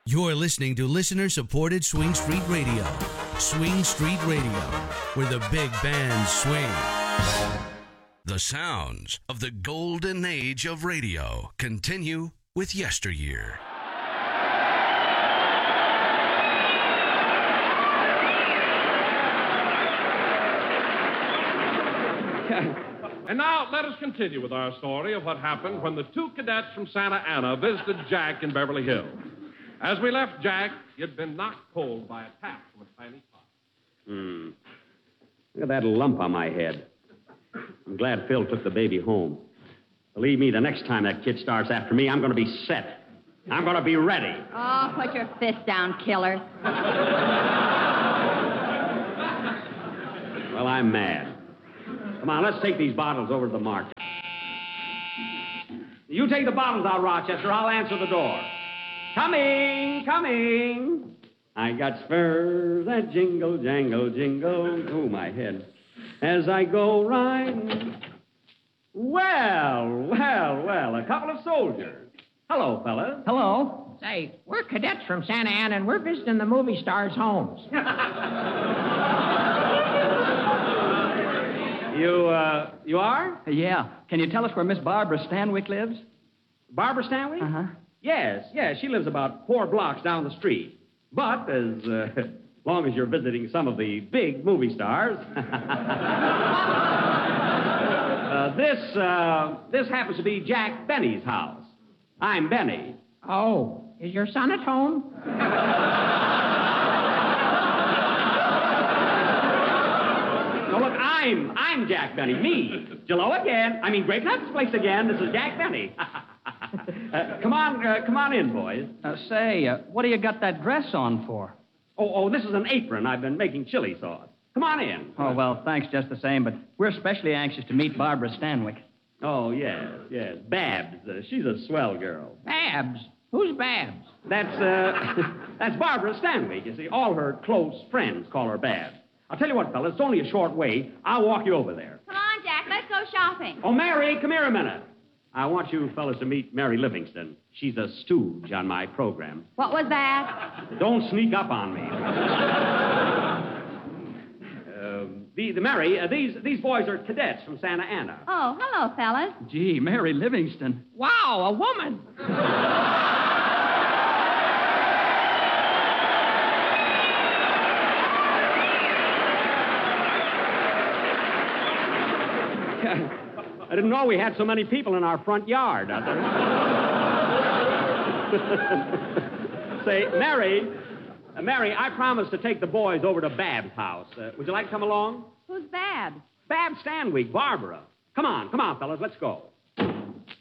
You're listening to listener-supported Swing Street Radio. Swing Street Radio, where the big bands swing. The sounds of the golden age of radio continue with yesteryear. And now, let us continue with our story of what happened when the two cadets from Santa Ana visited Jack in Beverly Hills. As we left Jack, he had been knocked cold by a tap from a tiny pot. Look at that lump on my head. I'm glad Phil took the baby home. Believe me, the next time that kid starts after me, I'm going to be set. I'm going to be ready. Oh, put your fist down, killer. Well, I'm mad. Come on, let's take these bottles over to the market. You take the bottles out, Rochester. I'll answer the door. Coming. I got spurs that jingle, jangle, jingle. Oh, my head. As I go riding. Well, a couple of soldiers. Hello, fellas. Hello. Say, we're cadets from Santa Ana, and we're visiting the movie stars' homes. You are? Yeah. Can you tell us where Miss Barbara Stanwyck lives? Barbara Stanwyck? Uh-huh. Yes. She lives about 4 blocks down the street. But as long as you're visiting some of the big movie stars, this happens to be Jack Benny's house. I'm Benny. Oh, is your son at home? No, look, I'm Jack Benny. Me. Jello again. Great Nuts Place again. This is Jack Benny. Come on in, boys. What do you got that dress on for? Oh, this is an apron. I've been making chili sauce. Come on in. Oh, well, thanks just the same, but we're especially anxious to meet Barbara Stanwyck. Oh, yes. Babs. She's a swell girl. Babs? Who's Babs? That's Barbara Stanwyck. You see, all her close friends call her Babs. I'll tell you what, fellas, it's only a short way. I'll walk you over there. Come on, Jack, let's go shopping. Oh, Mary, come here a minute. I want you fellas to meet Mary Livingston. She's a stooge on my program. What was that? Don't sneak up on me. Mary, these boys are cadets from Santa Ana. Oh, hello, fellas. Gee, Mary Livingston. Wow, a woman. I didn't know we had so many people in our front yard. Say, Mary, I promised to take the boys over to Bab's house. Would you like to come along? Who's Babs? Babs Stanwyck, Barbara. Come on, fellas, let's go.